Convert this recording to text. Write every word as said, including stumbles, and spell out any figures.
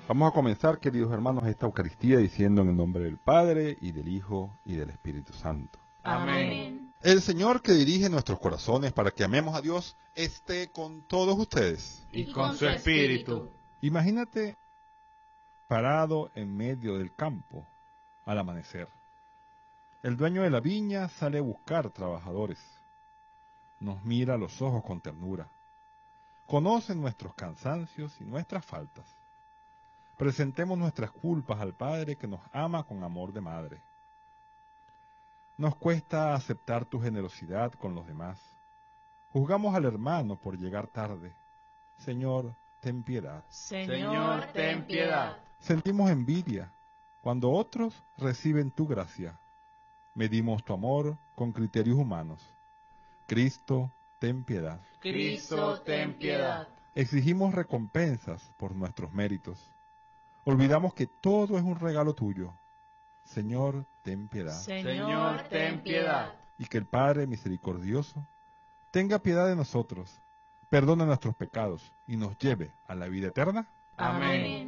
Vamos a comenzar, queridos hermanos, esta Eucaristía diciendo en el nombre del Padre, y del Hijo, y del Espíritu Santo. Amén. El Señor que dirige nuestros corazones para que amemos a Dios esté con todos ustedes. Y con su espíritu. Imagínate parado en medio del campo al amanecer. El dueño de la viña sale a buscar trabajadores. Nos mira a los ojos con ternura. Conoce nuestros cansancios y nuestras faltas. Presentemos nuestras culpas al Padre que nos ama con amor de madre. Nos cuesta aceptar tu generosidad con los demás. Juzgamos al hermano por llegar tarde. Señor, ten piedad. Señor, ten piedad. Sentimos envidia cuando otros reciben tu gracia. Medimos tu amor con criterios humanos. Cristo, ten piedad. Cristo, ten piedad. Exigimos recompensas por nuestros méritos. Olvidamos que todo es un regalo tuyo. Señor, ten piedad. Señor, ten piedad. Y que el Padre misericordioso tenga piedad de nosotros, perdone nuestros pecados y nos lleve a la vida eterna. Amén.